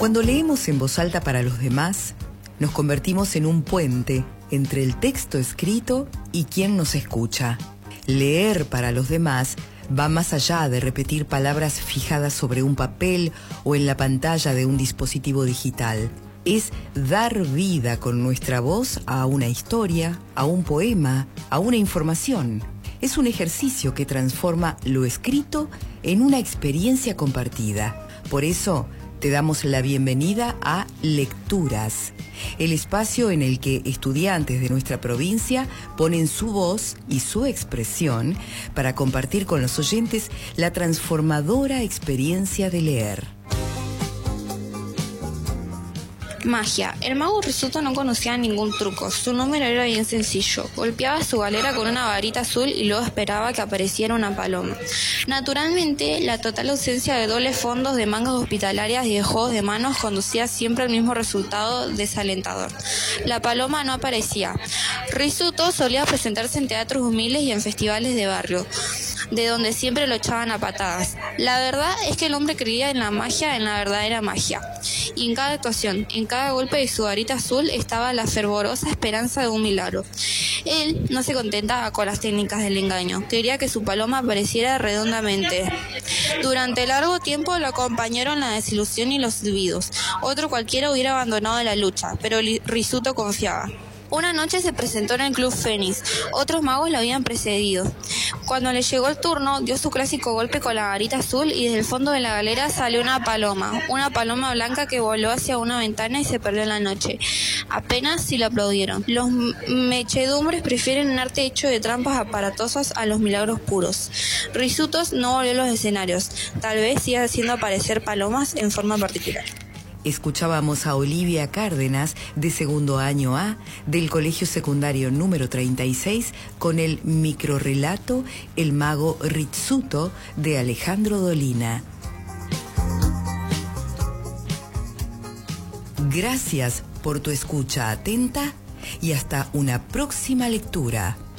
Cuando leemos en voz alta para los demás, nos convertimos en un puente entre el texto escrito y quien nos escucha. Leer para los demás va más allá de repetir palabras fijadas sobre un papel o en la pantalla de un dispositivo digital. Es dar vida con nuestra voz a una historia, a un poema, a una información. Es un ejercicio que transforma lo escrito en una experiencia compartida. Por eso, te damos la bienvenida a Lecturas, el espacio en el que estudiantes de nuestra provincia ponen su voz y su expresión para compartir con los oyentes la transformadora experiencia de leer. Magia. El mago Risuto no conocía ningún truco. Su número era bien sencillo. Golpeaba su galera con una varita azul y luego esperaba que apareciera una paloma. Naturalmente, la total ausencia de dobles fondos, de mangas hospitalarias y de juegos de manos conducía siempre al mismo resultado desalentador. La paloma no aparecía. Risuto solía presentarse en teatros humildes y en festivales de barrio, de donde siempre lo echaban a patadas. La verdad es que el hombre creía en la magia, en la verdadera magia. Y en cada actuación, en cada golpe de su varita azul estaba la fervorosa esperanza de un milagro. Él no se contentaba con las técnicas del engaño, quería que su paloma apareciera redondamente. Durante largo tiempo lo acompañaron la desilusión y los olvidos. Otro cualquiera hubiera abandonado la lucha, pero Risuto confiaba. Una noche se presentó en el Club Fénix. Otros magos lo habían precedido. Cuando le llegó el turno, dio su clásico golpe con la varita azul y desde el fondo de la galera salió una paloma blanca que voló hacia una ventana y se perdió en la noche. Apenas si lo aplaudieron. Los mechedumbres prefieren un arte hecho de trampas aparatosas a los milagros puros. Risutos no volvió a los escenarios. Tal vez siga haciendo aparecer palomas en forma particular. Escuchábamos a Olivia Cárdenas, de segundo año A, del Colegio Secundario número 36, con el microrrelato El mago Rizzuto, de Alejandro Dolina. Gracias por tu escucha atenta y hasta una próxima lectura.